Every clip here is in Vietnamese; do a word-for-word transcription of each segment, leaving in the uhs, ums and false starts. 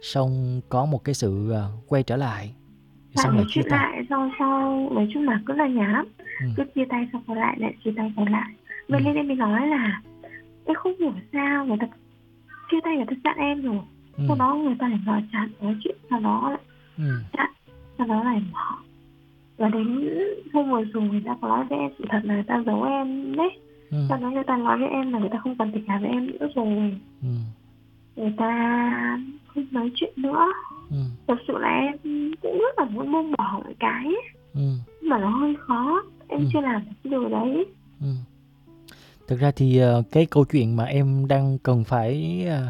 xong có một cái sự ờ, quay trở lại, Lại xong nói lại chia chuyện tay. lại, sau sau nói chung là cứ là nhá lắm. Ừ, Cứ chia tay xong rồi lại, lại chia tay còn lại. ừ, Vậy nên em mới nói là em không hiểu sao người ta chia tay người ta chặn em rồi. ừ, Sau đó người ta lại vào chặn nói chuyện, sau đó lại ừ, chặn, sau đó lại bỏ. Và đến hôm vừa rồi người ta có nói với em sự thật là người ta giấu em đấy. ừ, Sau đó người ta nói với em là người ta không còn tình cảm với em nữa rồi. ừ, Người ta không nói chuyện nữa. ừ, Thật sự là em cũng rất là muốn buông bỏ mọi cái ấy, ừ, nhưng mà nó hơi khó. ừ, Em chưa làm được cái điều đấy. ừ. Thực ra thì ờ, cái câu chuyện mà em đang cần phải ờ,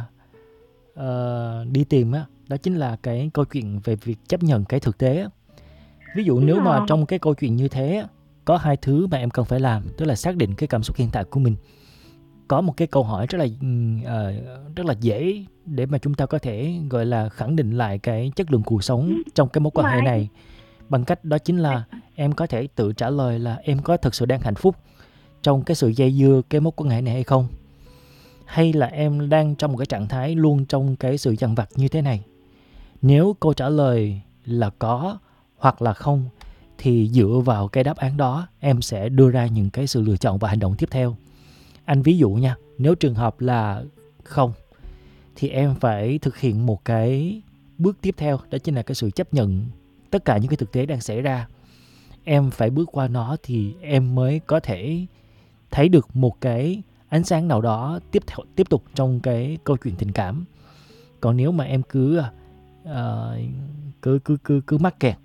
ờ, đi tìm á, đó chính là cái câu chuyện về việc chấp nhận cái thực tế á. Ví dụ Nhưng nếu mà mà trong cái câu chuyện như thế á, có hai thứ mà em cần phải làm, tức là xác định cái cảm xúc hiện tại của mình. Có một cái câu hỏi rất là ờ, rất là dễ để mà chúng ta có thể gọi là khẳng định lại cái chất lượng cuộc sống trong cái mối nhưng quan mà hệ anh, này, bằng cách đó chính là em có thể tự trả lời là em có thực sự đang hạnh phúc trong cái sự dây dưa cái mối quan hệ này hay không, hay là em đang trong một cái trạng thái luôn trong cái sự dằn vặt như thế này. Nếu câu trả lời là có hoặc là không thì dựa vào cái đáp án đó em sẽ đưa ra những cái sự lựa chọn và hành động tiếp theo. Anh ví dụ nha, nếu trường hợp là không thì em phải thực hiện một cái bước tiếp theo, đó chính là cái sự chấp nhận tất cả những cái thực tế đang xảy ra. Em phải bước qua nó thì em mới có thể thấy được một cái ánh sáng nào đó tiếp theo, tiếp tục trong cái câu chuyện tình cảm. Còn nếu mà em cứ uh, cứ cứ cứ cứ mắc kẹt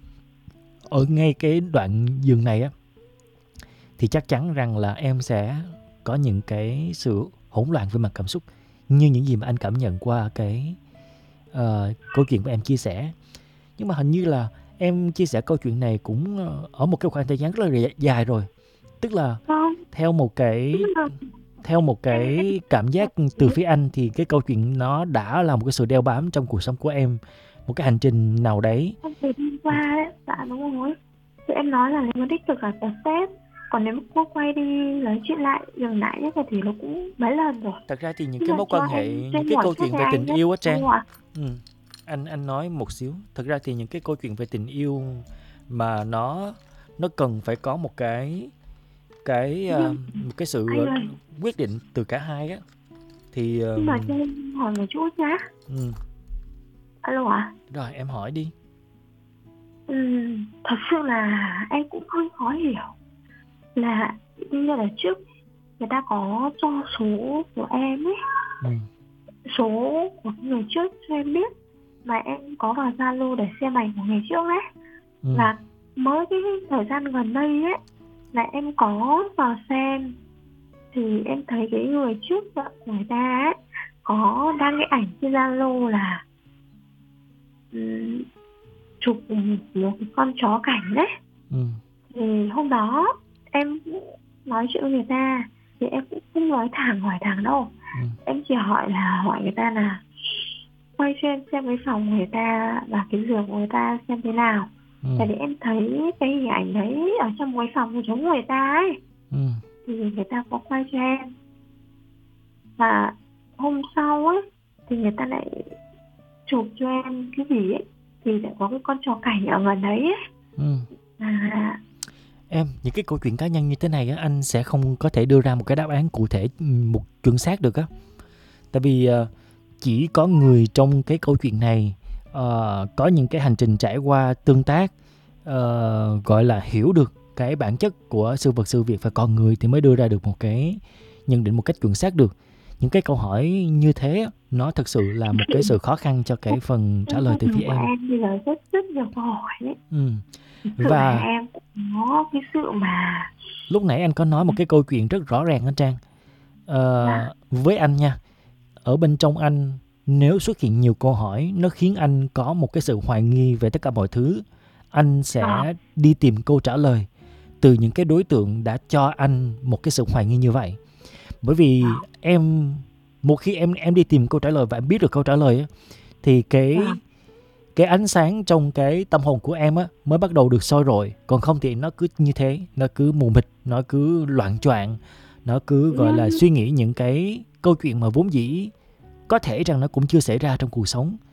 ở ngay cái đoạn dừng này á, thì chắc chắn rằng là em sẽ có những cái sự hỗn loạn về mặt cảm xúc, như những gì mà anh cảm nhận qua cái uh, câu chuyện của em chia sẻ. Nhưng mà hình như là em chia sẻ câu chuyện này cũng ở một cái khoảng thời gian rất là dài rồi, tức là không, theo một nhưng cái mà theo một em cái cảm giác từ phía anh thì cái câu chuyện nó đã là một cái sự đeo bám trong cuộc sống của em, một cái hành trình nào đấy. em từ hôm qua đấy, dạ đúng rồi. Thì em nói là nếu mà đích thực là có Tết, còn nếu mà cô quay đi nói chuyện lại dừng lại nhất thì nó cũng mấy lần rồi. Thật ra thì những Nhưng cái mà mối cho quan em hệ, những tranh cái thủ câu chút chuyện với về anh tình nhé. yêu á Trang. Đúng không ạ? Ừ. Anh anh nói một xíu. Thật ra thì những cái câu chuyện về tình yêu mà nó nó cần phải có một cái cái uh, Nhưng một cái sự anh uh, ơi, quyết định từ cả hai á, thì uh, nhưng mà cho em hỏi một chút nhá. ừ. Alo ạ? Rồi em hỏi đi. Ừm, thật sự là em cũng hơi khó hiểu là như là trước người ta có cho số của em ấy, Ừ. số của người trước cho em biết, mà em có vào Zalo để xem ảnh của người trước ấy. Ừ. Và mới cái thời gian gần đây ấy là em có vào xem thì em thấy cái người trước vợ của người ta ấy có đăng cái ảnh trên Zalo là um, chụp một cái con chó cảnh đấy. Ừ. Thì hôm đó em cũng nói chuyện với người ta thì em cũng không nói thẳng hỏi thẳng đâu. Ừ. Em chỉ hỏi là hỏi người ta là quay cho em xem cái phòng của người ta và cái giường của người ta xem thế nào. Ừ. Tại vì em thấy cái hình ảnh đấy ở trong cái phòng của giống người ta ấy. Ừ. Thì người ta có quay cho em. Và hôm sau ấy thì người ta lại chụp cho em cái gì ấy, thì lại có cái con chó cảnh ở gần đấy ấy. Ừ. À, Em, những cái câu chuyện cá nhân như thế này á, anh sẽ không có thể đưa ra một cái đáp án cụ thể, một chuẩn xác được á. Tại vì uh, chỉ có người trong cái câu chuyện này uh, có những cái hành trình trải qua tương tác, uh, gọi là hiểu được cái bản chất của sự vật sự việc và con người thì mới đưa ra được một cái nhận định một cách chuẩn xác được. Những cái câu hỏi như thế nó thực sự là một cái sự khó khăn cho cái phần trả trong lời gia từ đình phía của em. em bây giờ rất rất nhiều câu hỏi ấy. Ừ. Thực sự là Và em cũng có cái sự mà lúc nãy anh có nói một cái câu chuyện rất rõ ràng đó Trang. là Ờ, với anh nha, ở bên trong anh nếu xuất hiện nhiều câu hỏi nó khiến anh có một cái sự hoài nghi về tất cả mọi thứ, anh à, sẽ đi tìm câu trả lời từ những cái đối tượng đã cho anh một cái sự hoài nghi như vậy. Bởi vì em một khi em em đi tìm câu trả lời và em biết được câu trả lời á, thì à, cái cái ánh sáng trong cái tâm hồn của em á mới bắt đầu được soi rọi, còn không thì nó cứ như thế, nó cứ mù mịt, nó cứ loạn choạng, nó cứ gọi là nhưng suy nghĩ những cái câu chuyện mà vốn dĩ có thể rằng nó cũng chưa xảy ra trong cuộc sống.